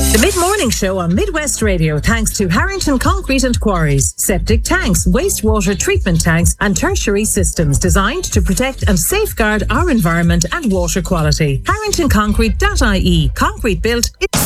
The Mid-Morning Show on Midwest Radio, thanks to Harrington Concrete and Quarries. Septic tanks, wastewater treatment tanks and tertiary systems designed to protect and safeguard our environment and water quality. HarringtonConcrete.ie. Concrete built...